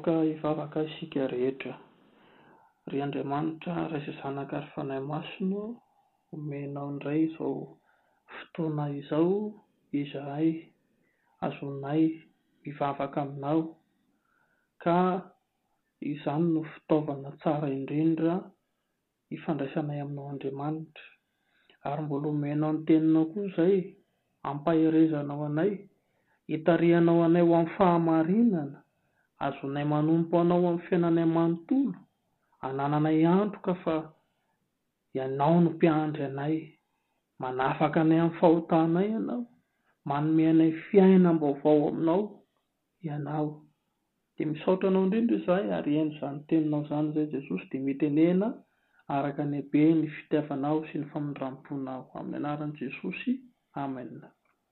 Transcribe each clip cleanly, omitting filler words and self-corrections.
vahoaka hivavaka isika rehetra. Ry Andriamanitra raisa zanaka ary fanahy masino omenao indray izao fotoana izao izahay azonay mivavaka aminao, ka izany no fitaovana tsara indrindra ifandraisanay aminao Andriamanitra. Ary mbola omenao ny teninao koa izay ampaherezanao anay, hitarihanao anay ho amin'ny fahamarinana, azonay manompo anao amin'ny fiainanay manontolo, anananay antoka fa ianao no mpiandry anay, manafaka anay amin'ny fahotanay ianao, manome anay fiainam-baovao aminao ianao. Dia misaotra anao indrindra izahay ary eny izany teninao izany izay Jesosy dia mitenena araka ny habe ny fitiavanao sy ny famindramponao, amin'ny anaran'i Jesosy, amen.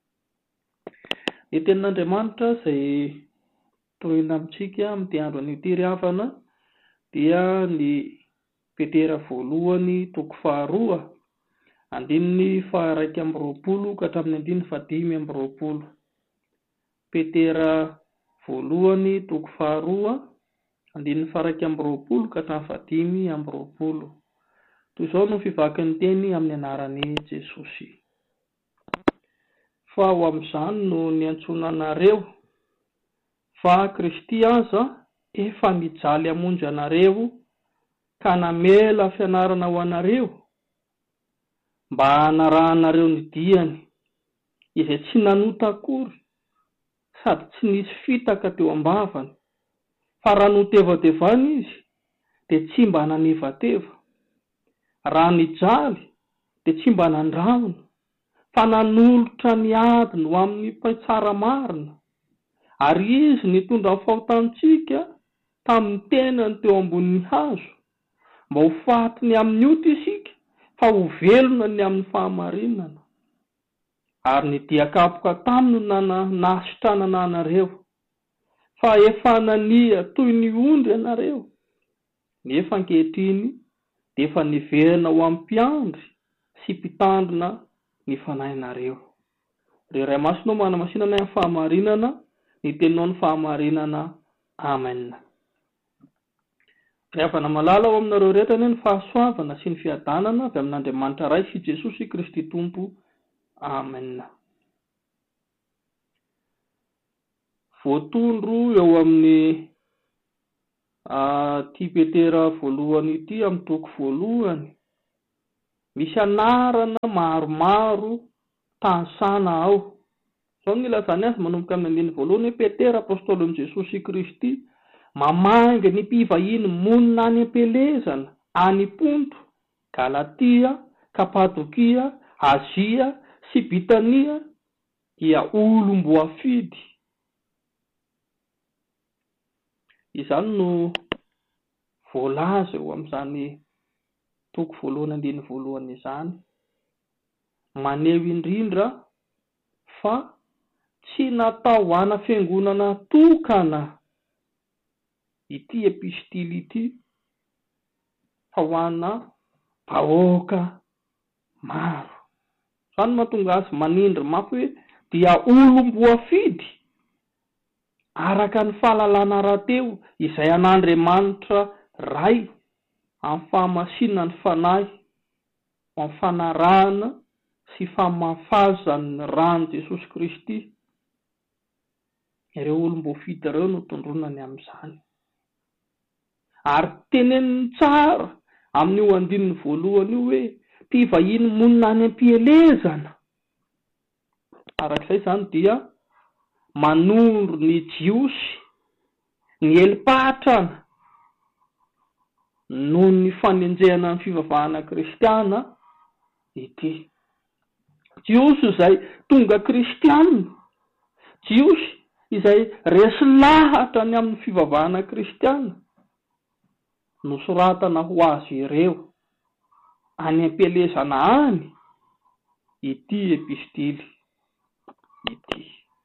Ny tenin'Andriamanitra izay torina amintsika amin'ity andro an'ity ry havana dia ny Petera voalohany toko 2 andininy 1:20 ka hatramin'ny andininy 5:20. Petera voalohany toko 2 andininy 1:20 ka hatramin'ny 5:20. Toy izao no fivakin'ny teny amin'ny anaran'i Jesosy. Fa ho amin'izany no niantsoana anareo, fa Kristy aza efa nijaly hamonjy anareo ka namela fianarana ho anareo mba hanarahanareo ny diany izay tsy nanota akory sady tsy nisy fitaka teo ambavany, fa raha notevadevana izy dia tsy mba nanevateva, raha nijaly dia tsy mba nandramina, fa nanolotra ny adiny ho amin'ny mpaitsara marina, ary izy nitondra ny fahotantsika tamin'ny tenany teo ambonin'ny hazo, mba ho fatiny amin'ny ota isika fa ho velona ny amin'ny fahamarinana. Ary nidiakapoka taminy nasitranana anareo, fa efa nania toy ny ondry anareo, nefa ankehitriny dia efa niverina ho amin'ny mpiandry sy mpitandrina ny fanahinareo. Ry Ray Masina manamasinana amin'ny fahamarinana, ny teninao ny fahamarinana. Amen. Ry havana malala ao aminareo rehetra ny fahasoavana sy ny fiadanana avy amin'Andriamanitra Ray sy Jesosy Kristy Tompo. Amen. Voatondro eo amin'ny ity Petera voalohany ity amin'ny toko voalohany, misy anarana maromaro tansana ao. Izao ny ilazany azy manomboka amin'ny andininy voalohany hoe Petera apôstôly amin'i Jesosy Kristy, mamanga ny mpivahiny monina any am-pelezana, any Ponto, Galatia, Kapadokia, Azia sy Bitania, dia olom-boafidy. Izany no voalaza eo amin'izany toko voalohany andininy voalohany izany, maneho indrindra fa tsy natao ana fiangonana tokana ity epistily ity, fa ho ana vahoaka maro. Izany mahatonga azy manindry mafy hoe dia olom-boafidy araka ny fahalalana rahateo izay an'Andriamanitra Ray amin'ny fahamasinana ny fanahy, amin'ny fanarahana sy famafazan'ny rano Jesosy Kristy. Ireo olom-boafidy ireo no tondronany amin'izany. Ary teneniny tsara amin'io andininy voalohany io hoe mpivahiny monina any am-pielezana. Arak'izay izany dia manondro ny jiosy, ny heli-pahatrana noho ny fanenjehana ny fivavahana kristiana ity. Jiosy izay tonga kristianina, jiosy izay resy lahatra ny amin'ny fivavahana kristiana, nosoratana ho azy ireo any am-pelezana any ity epistily ity.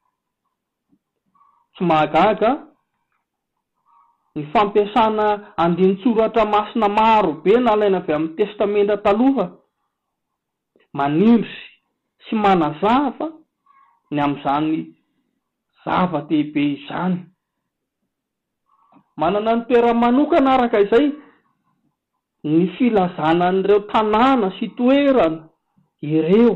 Tsy mahagaga ny fampiasana andin-tsoratra masina maro be nalaina avy amin'ny testamenta taloha, manindry sy manazava ny amin'izany zava-dehibe izany. manana ny toera manokana araka izay ny filazana an'ireo tanàna sy toerana ireo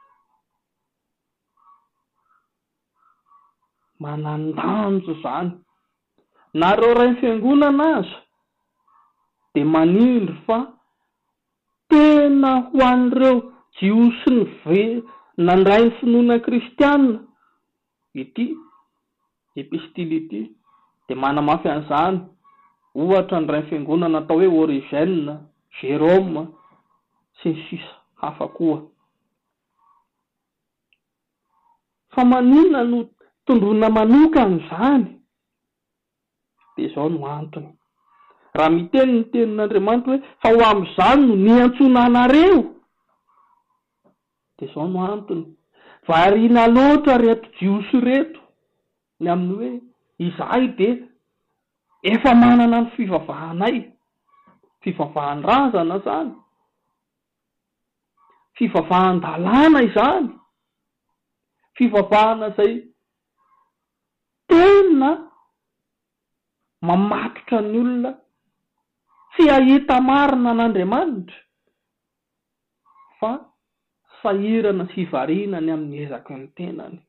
manan-danjo zany. Nareo ray fiangonana aza de manindry fa tena ho an'ireo jiosy ny nandray ny finoana kristianina ity epistily ity, de manamafy an'izany ohatra ny ray fiangonana atao hoe Origène, Jérôme sy ny sisa hafa koa. Fa maninona no tondrona manokana zany? De zao no antony. Raha miteny ny tenin'Andriamanitra hoe fa ho amin'izany no niantsona anareo, de zao no antony. Variana loatra reto jiosy reto ny amin'ny hoe izahay de efa manana ny fivavahanay, fivavahan-drazana zany, fivavahan-dalàna izany, fivavahana izay tena mamatotra ny olona tsy ahita marina an'Andriamanitra fa sahirana sy variana ny amin'ny ezaky ny tenany.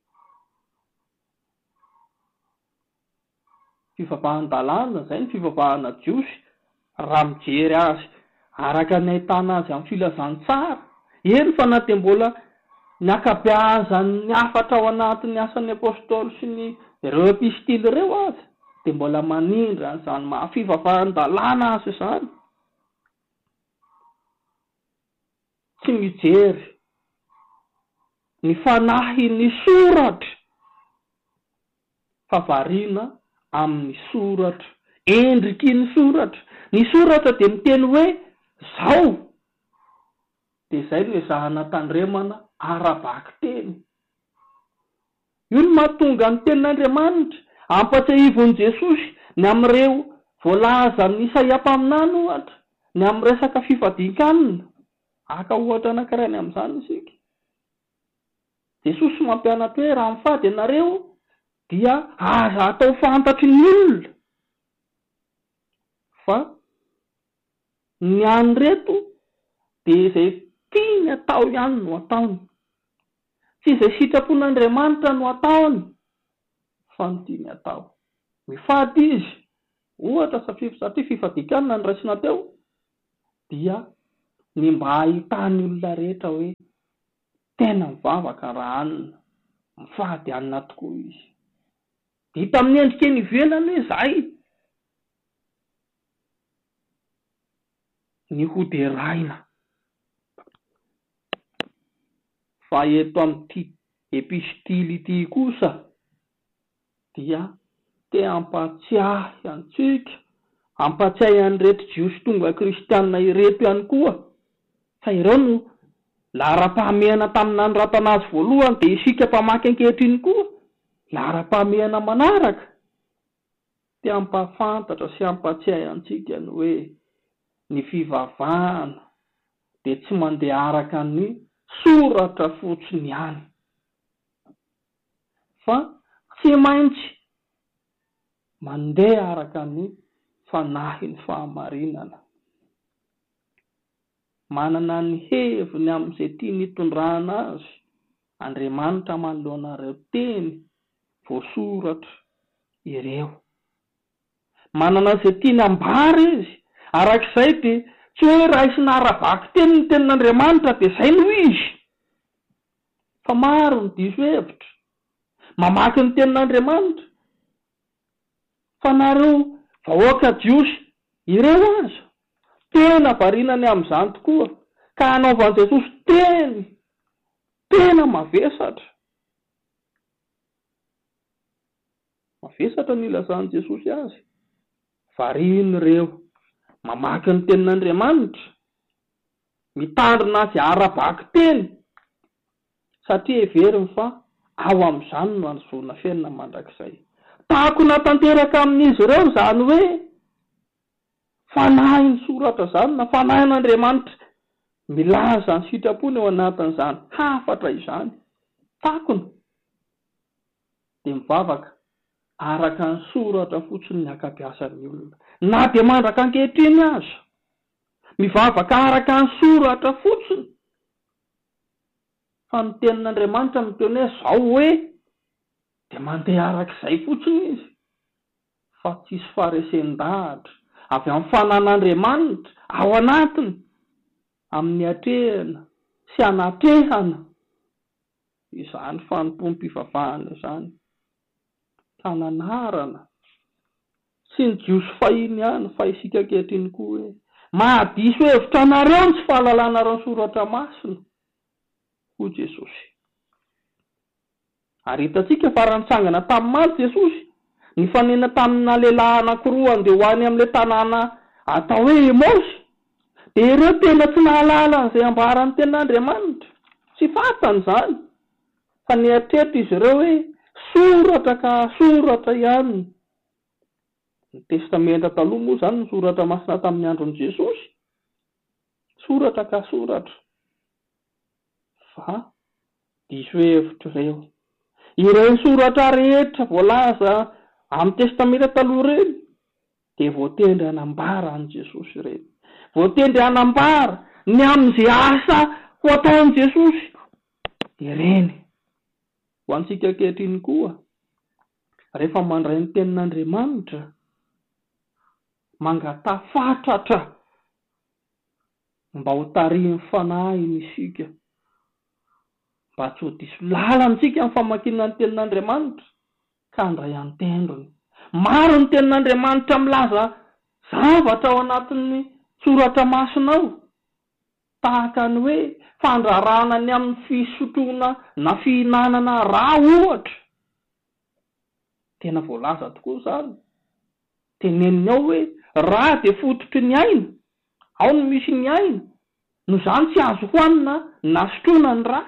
Fivavahan-dalàna zay ny fivavahana jiosy raha mijery azy araka ny ahitana azy amin'ny filazantsara. Eny fa na de mbola ny akabeazany afatra ao anatin'ny asan'ny apôstôly sy ny ireo epistily ireo azy de mbola manindry an'izany fivavahan-dalàna azy izany. Tsy mijery ny fanahy ny soratra fa variana amin'ny soratra, endriky ny soratra. Ny soratra de miteny hoe zao, de zay no ezahana tandremana ara-baky teny. Io no mahatonga ny tenin'Andriamanitra ampatsahivon'i Jesosy ny amin'ireo voalaza ny Isaiam-paminany ohatra, ny amin'ny resaka fifadin-kanina, aka ohatra anankiray ny amin'izany isika. Jesosy mampianatra hoe raha mifady ianareo dia aza atao fantatry ny olona fa ny any reto de izay tiany atao ihany no ataony, tsy izay sitrapon'Andriamanitra no ataony fa ny tiany atao. Mifady izy ohatra satria fifadikanana ny raisina teo dia ny mba ahitany olona rehetra hoe tena mivavaka raha anina, mifady anina tokoa izy. Hita amin'ny endrikeny ivelany hoe zay ny hoderaina. Fa eto amin'ity epistily ity kosa dia te ampatsiahy antsika, ampatsiahy an'ireto jiosy tonga kristianina ireto ihany koa fa ireo no lara-pahamehana tamin'ny ratana azy voalohany, de isika mpamaky ankehitriny koa lara-pahamehana manaraka te ampafantatra sy ampatsiahy antsika ny hoe ny fivavahana de tsy mandeha araka ny soratra fotsiny ihany fa tsy maintsy mandeha araka ny fanahy ny fahamarinana. Manana ny heviny amin'izay tiany hitondrana azy Andriamanitra manoloanareo teny voasoratra ireo. Manana izay tiany ambara izy, arak'izay de tsy hoe raisina ara-baky teny ny tenin'Andriamanitra de zay no izy, fa maro ny diso hevitra mamaky ny tenin'Andriamanitra fa nareo vahoaka jiosy ireo aza tena varinany amin'izany tokoa ka hanaovan'i Jesosy tena mavesatra ny ilazan'i Jesosy azy. Variny ireo mamaky ny tenin'Andriamanitra, mitandrina azy ara-baky teny satria everiny fa ao amin'izany no anazona fiainana mandrakizay. Tahako natanteraka amin'izy ireo zany hoe fanahy ny soratra zany na fanahy n'Andriamanitra milaza ny sitrapony ao anatin'izany hafatra izany takony de mivavaka araka ny soratra fotsiny ny akabiasan'ny olona, na dia mandraka ankehitriny aza mivavaka araka ny soratra fotsiny. Fa ny tenin'Andriamanitra miteny hoe zao hoe dia mandeha arak'izay fotsiny izy, fa tsisy faresendahatra avy amin'ny fanan'Andriamanitra ao anatiny, amin'ny atrehana sy anatrehana izany fanompoam-pivavahana izany, tananarana sy ny jiosy fahiny ihany fa isika ankehitriny koa hoe mahadiso hevitra anareo tsy fahalalana soratra masina ho Jesosy. Ary hitantsika fa raha nitsangana tamin'ny maty Jesosy, nifanena tamina lehilahy anankiroa andeha ho any amin'ilay tanàna atao hoe Emosy, dia ireo tena tsy nahalala an'izay ambarany tenin'Andriamanitra, tsy fantany izany, fa nieritreritra izy ireo hoe soratra ka soratra ihany. Ny testamenta taloha moa izany ny soratra masina tamin'ny andron'i Jesosy, soratra ka soratra. Fa diso hevitra ireo. Ireo soratra rehetra voalaza amin'ny testamenta taloha ireny dia voatendry hanambara an'i Jesosy ireny, voatendry hanambara ny amin'izay asa ho ataon'i Jesosy ireny. Ho antsika ankehitriny koa, rehefa mandray ny tenin'Andriamanitra, mangatafatratra mba ho tarihiny fanahiny isika, mba tsy ho diso lalantsika amin'ny famakinana ny tenin'Andriamanitra ka handray an-tendrony. Maro ny tenin'Andriamanitra milaza zavatra ao anatin'ny soratra masina ao, tahaka ny hoe fandrarana ny amin'ny fisotroana na fihinanana raha ohatra. Tena voalaza tokoa izany. Teneniny ao hoe raha dia fototry ny aina, ao no misy ny aina, no izany tsy azo hoanina na sotroina ny raha.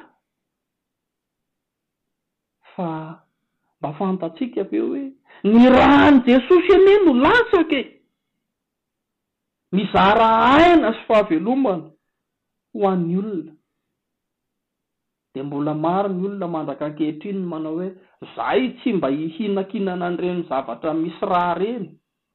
Fa mba fantatsika ve hoe ny rahan'i Jesosy ane no latsaka, mizara aina sy fahavelomana ho an'ny olona. Dia mbola maro ny olona mandraka ankehitriny manao hoe zahay tsy mba hihinakinana an'ireny zavatra misy raha reny.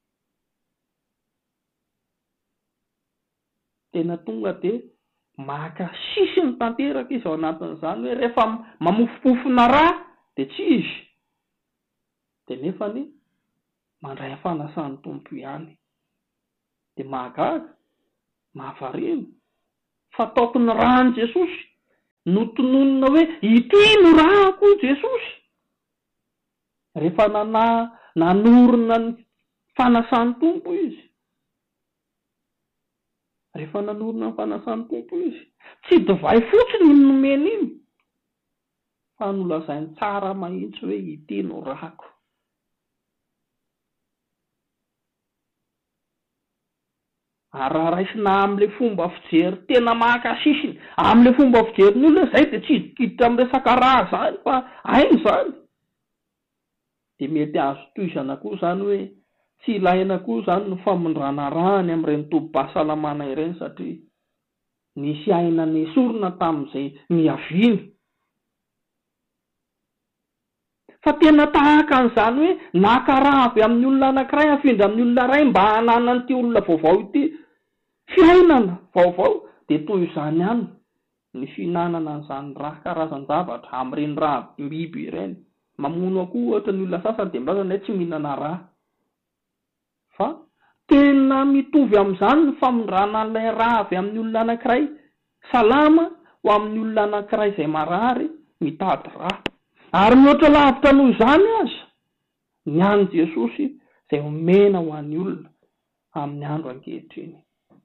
Tena tonga dia maka sisiny tanteraka izy ao anatin'izany hoe rehefa mamofopofona raha dia tsy izy, dia nefany mandray fanasany tompo ihany. Dia mahagaga, mahavarina, fa taokony rahan'i Jesosy notononina hoe ity no rahako Jesosy. Rehefa nanorina ny fanasany tompo izy, rehefa nanorina ny fanasany tompo izy, tsy divay fotsiny ny nomeny iny, fa nolazainy tsara mahitsy hoe ity no rahako. Ary raha raisina amin'ilay fomba fijery tena mahakasisiny, amin'ilay fomba fijery ny olona izay dia tsy hidikiditra amin'ny resaka raha izany fa aina izany. Dia mety azo tohizana koa izany hoe tsy ilaina koa izany no famondrana rany amin'ireny tobim-pahasalamana ireny, satria nisy aina nesorina tamin'izay niaviany. Fa tena tahaka an'izany hoe naka raha avy amin'ny olona anankiray afindra amin'ny olona iray mba hanana n'ity olona vaovao ity fiainana vaovao, dia toy izany ihany ny fihinanana an'izany raha karazan-javatra amin'ireny raha biby ireny. Mamono akoho ohatra ny olona sasany dia milaza hoe tsy mihinana raha. Fa tena mitovy amin'izany ny famondrana an'ilay raha avy amin'ny olona anankiray salama ho amin'ny olona anankiray izay marary mitady raha. Ary mihoatra lavitra noho izany aza ny an'i Jesosy izay omena ho an'ny olona amin'ny andro ankehitriny.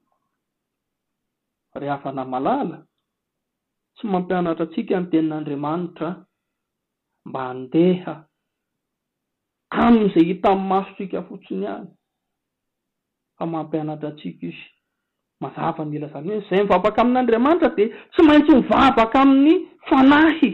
Rehefa malala, tsy mampianatra antsika ny tenin'Andriamanitra mba handeha amin'izay hita amin'ny masontsika fotsiny ihany, fa mampianatra antsika izy mazava mila izany hoe izay mivavaka amin'Andriamanitra dia tsy maintsy mivavaka amin'ny fanahy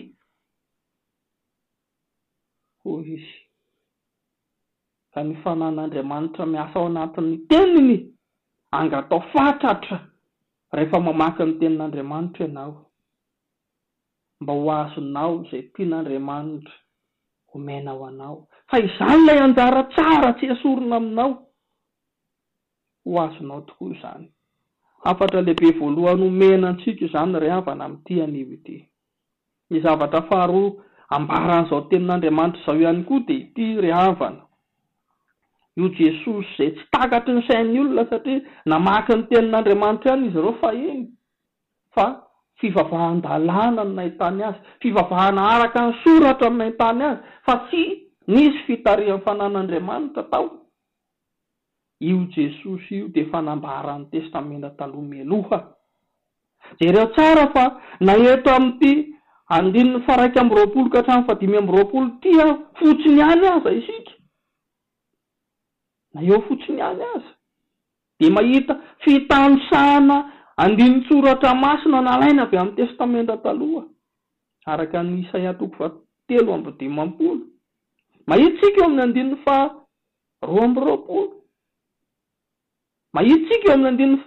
ho izy. Ka ny fanan'Andriamanitra miasa ao anatin'ny teniny angatao fatratra rehefa mamaky ny tenin'Andriamanitra ianao, mba ho azonao izay tian'Andriamanitra omena ho anao. Fa izany lay anjara tsara tsy esorina aminao, ho azonao tokoa izany. Hafatra lehibe voalohany omena antsika izany ry havana amin'ity anio ity. Ny zavatra faharoa ambaran'izao tenin'Andriamanitra izao ihany koa dia ity ry havana. Io Jesosy izay tsy takatry ny sain'ny olona satria namaky ny tenin'Andriamanitra ihany izy ireo fa iny. Fa fivavahan-dalàna no nahitany azy, fivavahana araka ny soratra no nahitany azy, fa tsy nisy fitarihan'ny fanan'Andriamanitra tao. Io Jesosy io dia fanambaran'ny testamenta taloha mialoha. Jereo tsara fa na eto amin'ity 120 ka hatramin'ny 520 tia fotsiny ihany aza isika. Na eo fotsiny ihany aza. Dia mahita fitantshana andin'ny soratra masina nalaina avy amin'ny testamenta taloha. Araka ny Isaia 3:15. Mahitsika eo amin'ny 2:20. Mahitsika eo amin'ny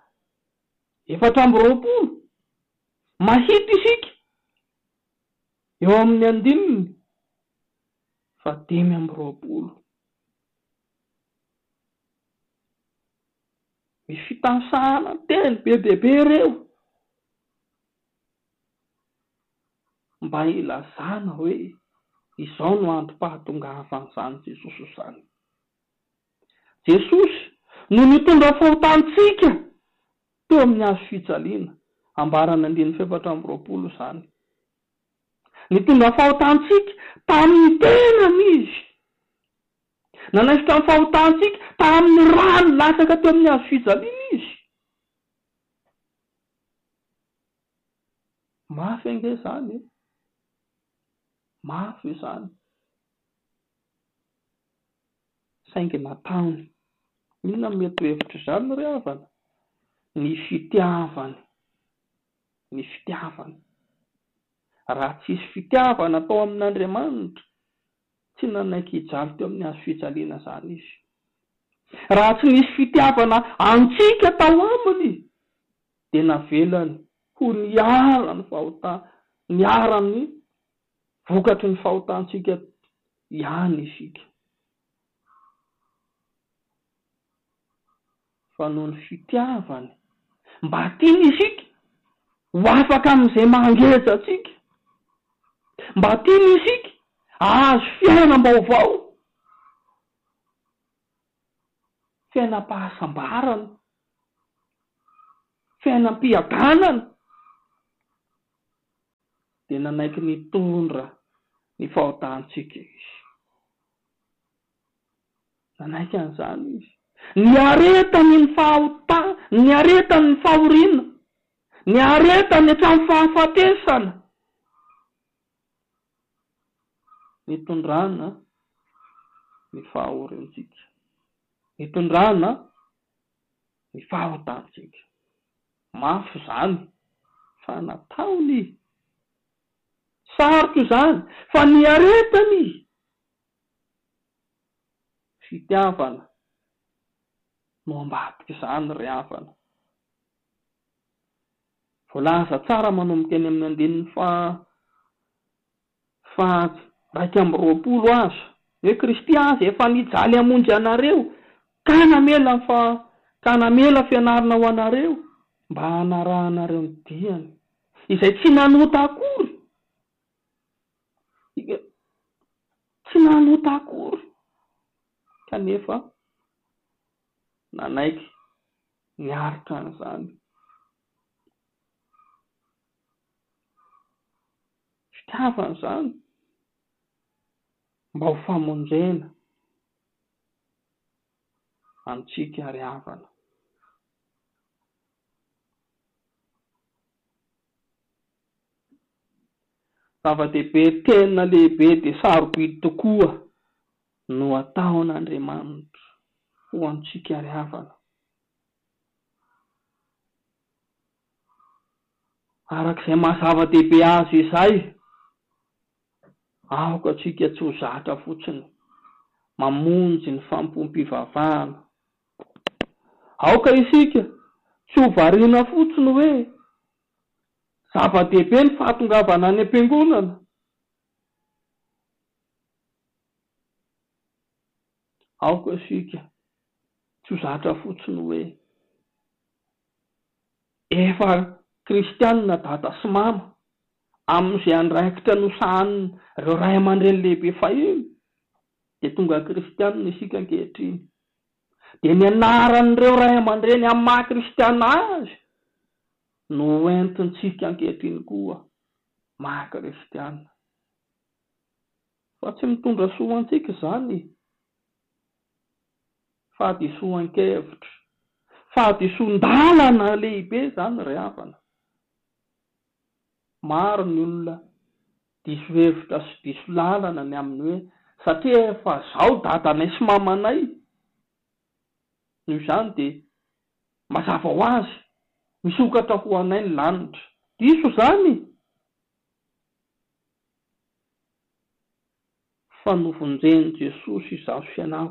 4:20. Mahita isika eo amin'ny 5:20. Misy fitansahana teny be dehibe ireo mba ilazana hoe izao no androm-pahatongavan'izany Jesosy izany. Jesosy no nitondra fahotantsika teo amin'ny hazo fijaliana, ambarana 4:20 izany. Nitondra fahotantsika tamin'ny tenany izy. Nanaisitra ny fahotantsika tamin'ny rano lasaka teo amin'ny hazo fijaliana izy. Mafy ange izany. Mafy izany. Saingy nataony. Inona mety hevitra izany ry havana? Ny fitiavany. Ny fitiavany. Raha tsisy fitiavana tao amin'Andriamanitra, tsy nanaiky hijaly teo amin'ny hazo fijaliana izany izy. Raha tsy nisy fitiavana antsika tao aminy, dia navelany ho niarany vokatry ny fahotantsika ihany isika. Fa noho ny fitiavany, mba tiany isika ho afaka amin'izay mangeja antsika. Mba tiany isika ahazo fiainam-baovao, fiainam-pahasambarana, fiainam-piadanana, dia nanaiky nitondra ny fahotantsika izy. Nanaiky an'izany izy. Niaretany ny niaretany ny fahoriana, niaretany hatramin'ny fahafatesana, nitondrana ny fahorintsika, nitondrana ny fahotantsika. Mafy izany fa nataony. Sarotra izany fa niaretany. Fitiavana no ambadika izany ry havana. Voalaza tsara manomboka eny amin'ny 120 aza. Hoe Kristy aza efa nijaly hamonjy anareo, ka namela fianarana ho anareo mba hanarahanareo ny diany, izay tsy nanota akory. Tsy nanota akory. Kanefa nanaiky niaritra an'izany. Fitiavana izany mba ho famonjena antsika ry havana. Zava-dehibe tena lehibe dia sarobidy tokoa no ataon'Andriamanitra ho antsika ry havana. Arak'izay maha-zava-dehibe azy izay, aoka antsika tsy ho zatra fotsiny mamonjy ny fampoam-pivavahana. Aoka isika tsy ho variana fotsiny hoe zava-dehibe ny fahatongavana any am-piangonana. aoka isika tsy ho zatra fotsiny hoe efa kristianina dada sy mama amin'izay andraikitra nosahany ireo ray aman-dreny lehibe fahiny de tonga kristianina isika ankehitriny, de ny anaran'ireo ray aman-dreny amin'ny maha kristiana azy no entintsika ankehitriny koa maha kristiana. Fa tsy mitondra soantsika zany, fahadisoan-kevitra, fahadisoan-dalana lehibe zany ry havana. Maro ny olona diso hevitra sy diso lalana ny aminy hoe satria efa zao dadanay sy mamanay, noho izany de mazava ho azy misokatra ho anay ny lanitra. Diso zany, fa novonjeny Jesosy izaho sy ianao,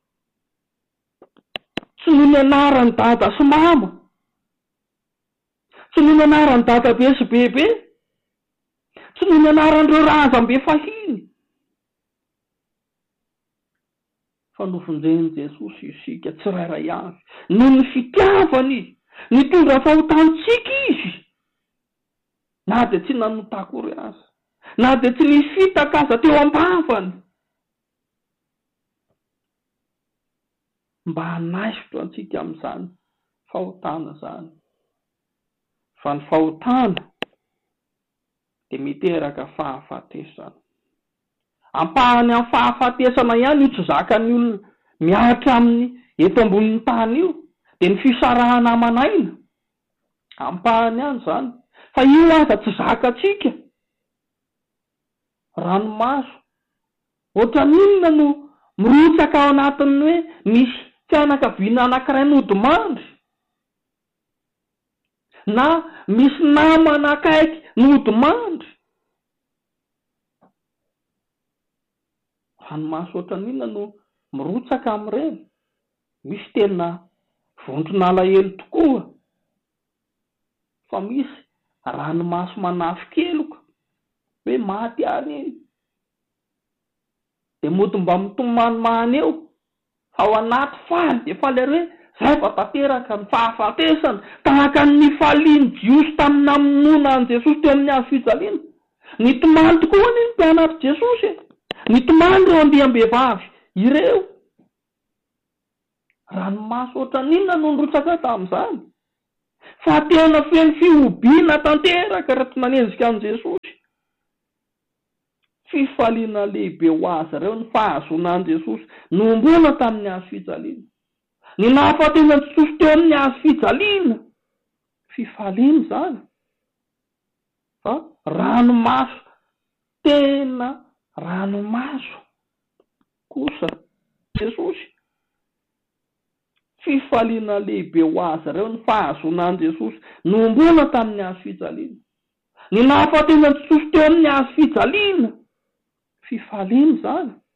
tsy noho ny anarany dada sy mama, tsy noho ny anarany dada be sy bebe, tsy noho ny anaran'ireo razam-be fahiny, fa novonjeny Jesosy isika tsirairay avy noho ny fitiavany nitondra fahotantsika izy, na de tsy nanota akory azy, na de tsy nifitaka aza teo am-bavany, mba hanaisitra antsika amin'izany fahotana zany. Fa ny fahotana de miteraka fahafatesana. Ampahany amin'ny fahafatesana ihany io tsy zakan'ny olona miaritra amin'ny eto ambonin'ny tany io, de ny fisarahana amanaina ampahany ihany zany. Fa io aza tsy zakatsika. Ranomaso ohatran'inona no mirotsaka ao anatin'ny hoe misy fianakaviana anankiray nodimandry, na misy namana akaiky nodimandry. Ranomaso ohatran'inona no mirotsaka amin'ireny. Misy tena vondron'alahelo tokoa, fa misy ranomaso manafi-keloka hoe maty any iny, de mody mba mitomany eo ao anaty faly de faly ary hoe zay va tanteraka ny fahafatesana tahaka ny faliany Jiosy tamin'ny namonoana an' Jesosy teo amin'ny hazo fijaliana. Nitomany tokoa ny mpianatry Jesosy, nitomany ireo andiam-behivavy ireo. Ranomaso ohatran'inona no nirotsaka tamin'izany, fa tena feno fiobiana tanteraka raha tsy nanenjika an' Jesosy. Fifaliana lehibe ho azy ireo ny fahazoana an' Jesosy nombona tamin'ny hazo fijaliana. Ny nahafatena an' Jesosy teo amin'ny hazo fijaliana, fifaliana zany. Fa ranomaso, tena ranomaso kosa Jesosy. Fifaliana lehibe ho azy ireo ny fahazoana an' Jesosy nombona tamin'ny hazo fijaliana. Ny nahafatena an' Jesosy teo amin'ny hazo fijaliana, fifaliana zany.